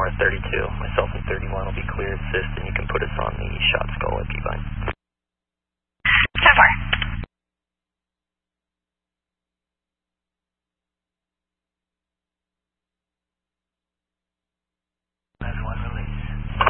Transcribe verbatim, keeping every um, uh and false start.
North thirty-two. Myself and thirty-one will be clear assist, and you can put us on the shot skull at Peavine.